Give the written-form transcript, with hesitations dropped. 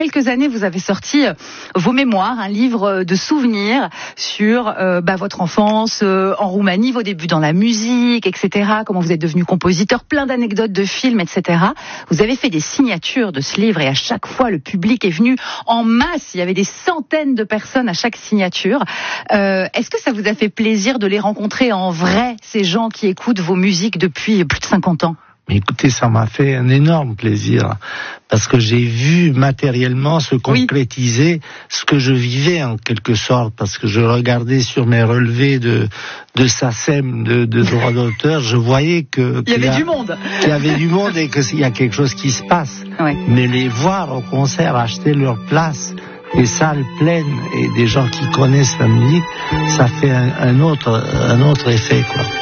Quelques années, vous avez sorti vos mémoires, un livre de souvenirs sur votre enfance en Roumanie, vos débuts dans la musique, etc. Comment vous êtes devenu compositeur, plein d'anecdotes de films, etc. Vous avez fait des signatures de ce livre et à chaque fois, le public est venu en masse. Il y avait des centaines de personnes à chaque signature. Est-ce que ça vous a fait plaisir de les rencontrer en vrai, ces gens qui écoutent vos musiques depuis plus de 50 ans ? Mais écoutez, ça m'a fait un énorme plaisir parce que j'ai vu matériellement se concrétiser ce que je vivais en quelque sorte, parce que je regardais sur mes relevés de SACEM, de droit d'auteur, je voyais qu'il y avait du monde. Qu'il y avait du monde et qu'il y a quelque chose qui se passe. Ouais. Mais les voir au concert, acheter leur place, des salles pleines et des gens qui connaissent la musique, ça fait un autre effet, quoi.